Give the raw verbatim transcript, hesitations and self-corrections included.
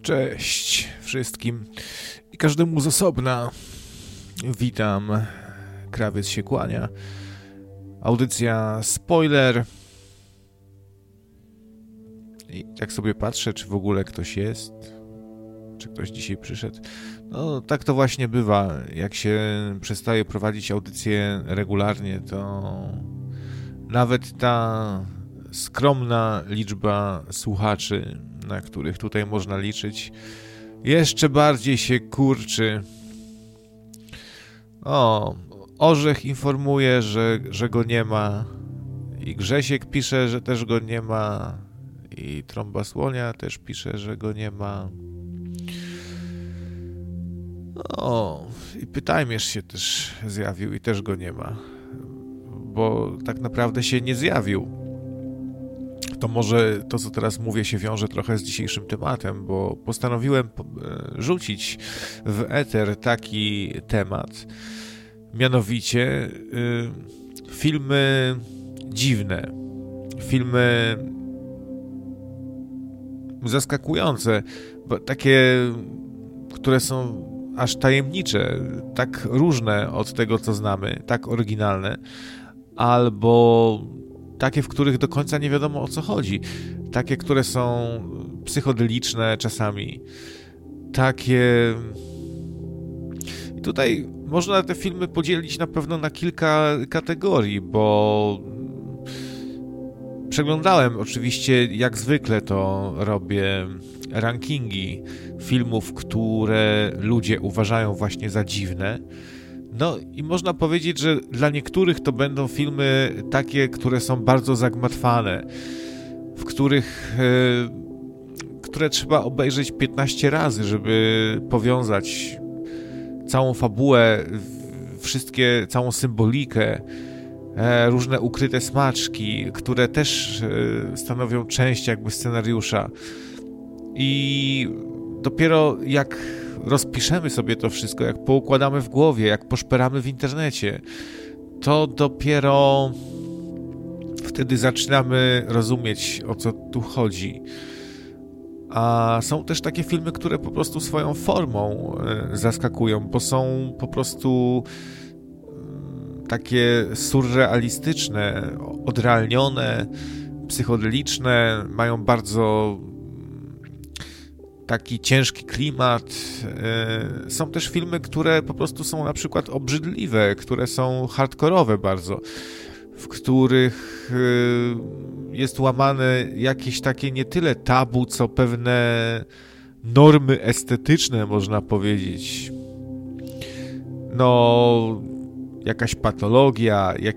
Cześć wszystkim i każdemu z osobna. Witam, krawiec się kłania. Audycja spoiler. I tak sobie patrzę, czy w ogóle ktoś jest, czy ktoś dzisiaj przyszedł. No tak to właśnie bywa, jak się przestaje prowadzić audycję regularnie, to nawet ta skromna liczba słuchaczy, na których tutaj można liczyć, jeszcze bardziej się kurczy. O, Orzech informuje, że, że go nie ma, i Grzesiek pisze, że też go nie ma, i Trąba Słonia też pisze, że go nie ma. O, i Pytajmierz się też zjawił i też go nie ma, bo tak naprawdę się nie zjawił. To może to, co teraz mówię, się wiąże trochę z dzisiejszym tematem, bo postanowiłem rzucić w eter taki temat, mianowicie y, filmy dziwne, filmy zaskakujące, bo takie, które są aż tajemnicze, tak różne od tego, co znamy, tak oryginalne, albo takie, w których do końca nie wiadomo, o co chodzi. Takie, które są psychodeliczne czasami. Takie... I tutaj można te filmy podzielić na pewno na kilka kategorii, bo przeglądałem oczywiście, jak zwykle to robię, rankingi filmów, które ludzie uważają właśnie za dziwne. No i można powiedzieć, że dla niektórych to będą filmy takie, które są bardzo zagmatwane, w których, e, które trzeba obejrzeć piętnaście razy, żeby powiązać całą fabułę, wszystkie, całą symbolikę, e, różne ukryte smaczki, które też e, stanowią część jakby scenariusza. I dopiero jak rozpiszemy sobie to wszystko, jak poukładamy w głowie, jak poszperamy w internecie, to dopiero wtedy zaczynamy rozumieć, o co tu chodzi. A są też takie filmy, które po prostu swoją formą zaskakują, bo są po prostu takie surrealistyczne, odrealnione, psychodeliczne, mają bardzo taki ciężki klimat. Są też filmy, które po prostu są na przykład obrzydliwe, które są hardkorowe bardzo, w których jest łamane jakieś takie nie tyle tabu, co pewne normy estetyczne, można powiedzieć. No, jakaś patologia,